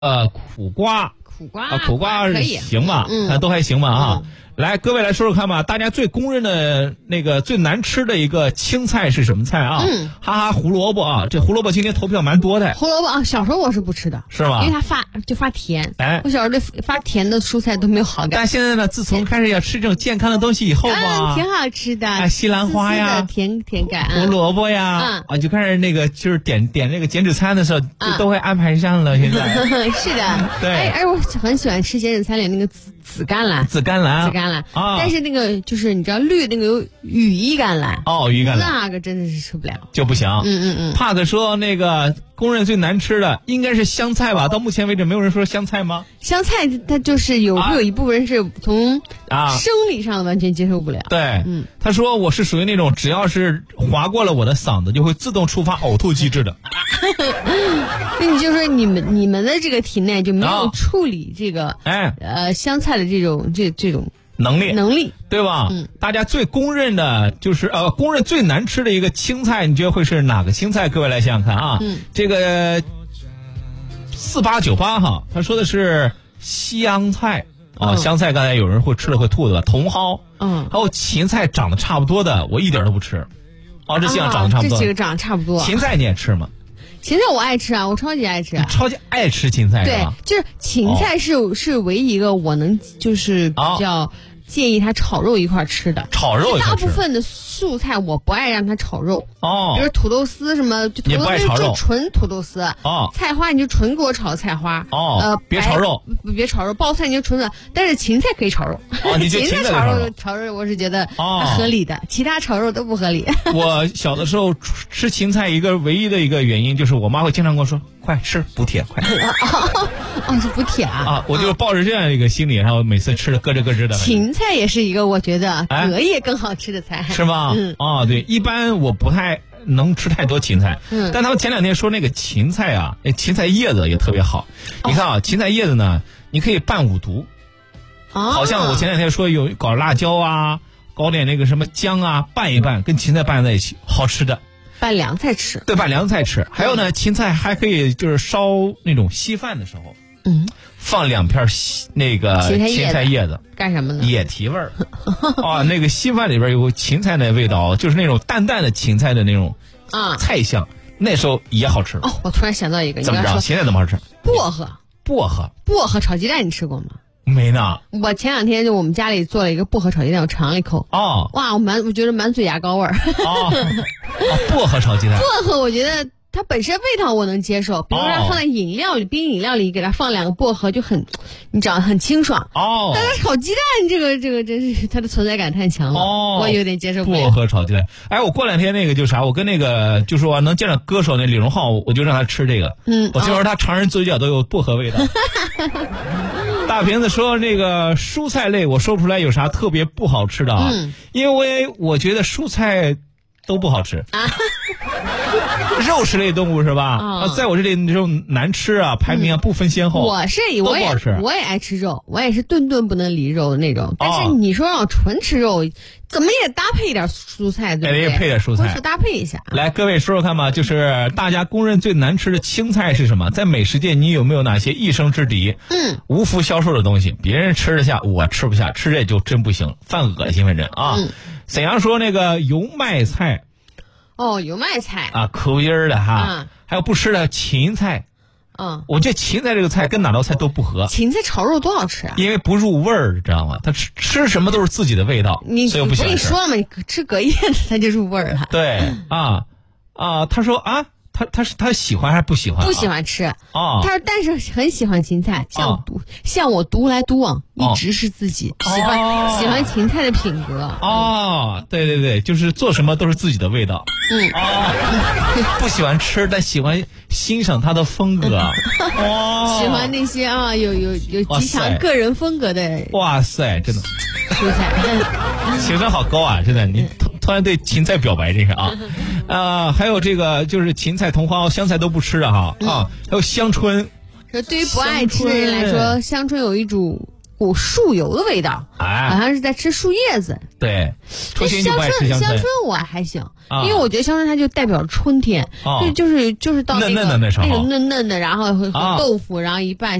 苦瓜可以行吧？都还行吧啊。来，各位来说说看吧，大家最公认的那个最难吃的一个青菜是什么菜啊？哈哈，胡萝卜啊！这胡萝卜今天投票蛮多的。 胡萝卜啊，小时候我是不吃的， 是吗？ 因为它发甜。 哎， 我小时候对发甜的蔬菜都没有好感。 但现在呢，自从开始要吃这种健康的东西以后吧， 挺好吃的。 啊，西兰花呀， 甜感。 胡萝卜呀，就开始那个就是点那个减脂餐的时候，就都会安排上了。现在是的， 对。 哎，我很喜欢吃减脂餐里那个紫甘蓝。 紫甘蓝啊，但是那个就是你知道绿那个有羽衣甘蓝羽衣甘蓝那个真的是吃不了， 就不行。帕克说那个公认最难吃的应该是香菜吧？到目前为止没有人说香菜吗？ 香菜它就是会有一部分人是从生理上完全接受不了。 对，他说我是属于那种只要是划过了我的嗓子就会自动触发呕吐机制的。 那你就说你们的这个体内就没有处理这个香菜的这种能力， 对吧？大家最公认的就是公认最难吃的一个青菜，你觉得会是哪个青菜？各位来想想看啊。这个4898哈，他说的是香菜香菜刚才有人会吃了会吐的吧？茼蒿，还有芹菜长得差不多的，我一点都不吃。这几样长得差不多， 这几个长得差不多。 芹菜你也吃吗？ 芹菜我爱吃啊，我超级爱吃。 你超级爱吃芹菜是吧？ 对，就是芹菜是唯一一个我能就是比较建议它炒肉一块吃的。 炒肉一块吃。 大部分的蔬菜我不爱让它炒肉。比如土豆丝什么，土豆丝就纯土豆丝。菜花你就纯给我炒菜花。 别炒肉。 别炒肉，爆菜你就纯的，但是芹菜可以炒肉。 你就芹菜炒肉我是觉得合理的，其他炒肉都不合理。 我小的时候吃芹菜唯一的一个原因就是我妈会经常跟我说：“快吃补铁，快。” 是补铁啊！ 我就抱着这样一个心理，然后每次吃的咯吱咯吱的。 芹菜也是一个我觉得隔夜更好吃的菜， 是吗？对，一般我不太能吃太多芹菜，但他们前2天说那个芹菜啊，芹菜叶子也特别好。你看芹菜叶子呢，你可以拌五毒。好像我前2天说有搞辣椒啊，搞点那个什么姜啊，拌一拌，跟芹菜拌在一起，好吃的。 拌凉菜吃。 对，拌凉菜吃。还有呢，芹菜还可以就是烧那种稀饭的时候，放2片那个芹菜叶子， 干什么呢？ 也提味儿。那个稀饭里边有芹菜的味道，就是那种淡淡的芹菜的那种菜香，那时候也好吃。 我突然想到一个， 怎么着？现在怎么好吃？薄荷炒鸡蛋，你吃过吗？ 没呢。 我前2天就我们家里做了一个薄荷炒鸡蛋，我尝了一口。哇，我觉得满嘴牙膏味儿。 薄荷炒鸡蛋。 薄荷我觉得它本身味道我能接受，比如说它放在饮料里，冰饮料里给它放2个薄荷就很，你知道很清爽。但它炒鸡蛋这个真是它的存在感太强了。我有点接受不了。 薄荷炒鸡蛋。我过2天那个就啥，我跟那个就说能见着歌手那李荣浩，我就让他吃这个。我就说他常人嘴角都有薄荷味道。大瓶子说那个蔬菜类我说不出来有啥特别不好吃的啊，因为我觉得蔬菜都不好吃。肉食类动物是吧？在我这里这种难吃啊，排名不分先后。 我也爱吃肉，我也是顿顿不能离肉的那种。但是你说让我纯吃肉，怎么也搭配一点蔬菜，对不对？ 也配点蔬菜， 搭配一下。 来，各位说说看吧，就是大家公认最难吃的青菜是什么？在美食界你有没有哪些一生之敌？无福消受的东西，别人吃得下，我吃不下，吃这就真不行，犯恶心反正啊。沈阳说那个油麦菜。 油麦菜口音的哈，还有不吃的芹菜。我觉得芹菜这个菜跟哪道菜都不合。 芹菜炒肉多好吃啊！ 因为不入味儿，知道吗？他吃什么都是自己的味道，所以我不喜欢吃。 我跟你说了嘛，你吃隔夜的它就入味儿了。 对他说他喜欢还是不喜欢？ 不喜欢吃他说但是很喜欢芹菜，像我独来独往，一直是自己喜欢芹菜的品格。 对，就是做什么都是自己的味道。不喜欢吃，但喜欢欣赏它的风格。 喜欢那些有极强个人风格的。 哇塞，真的蔬菜情商好高啊！真的，你突然对芹菜表白这个还有这个就是芹菜、茼蒿、香菜都不吃的哈还有香椿。 对于不爱吃的人来说，香椿有一股股树油的味道，好像是在吃树叶子。 对， 香椿我还行，因为我觉得香椿它就代表春天，就是到那个嫩的，然后和豆腐，然后一拌。